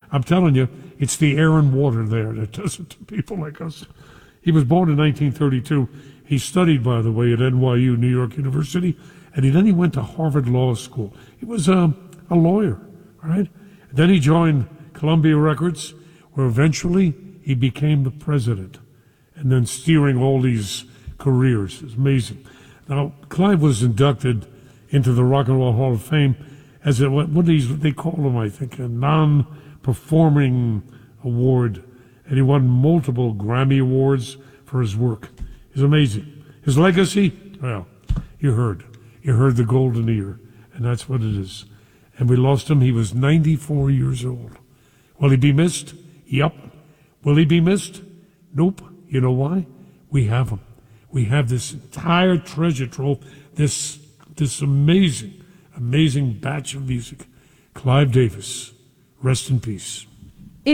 I'm telling you, it's the air and water there that does it to people like us. He was born in 1932. He studied, by the way, at NYU, New York University, and then he went to Harvard Law School. He was a lawyer, all right? And then he joined Columbia Records, where eventually he became the president, and then steering all these careers. It's amazing. Now, Clive was inducted into the Rock and Roll Hall of Fame as they call him, I think, a non-performing award, and he won multiple Grammy Awards for his work. It's amazing. His legacy, well, you heard the golden ear, and that's what it is. And we lost him. He was 94 years old. Will he be missed? Yep. Will he be missed? Nope. You know why? We have him. We have this entire treasure trove, this amazing batch of music. Clive Davis, rest in peace.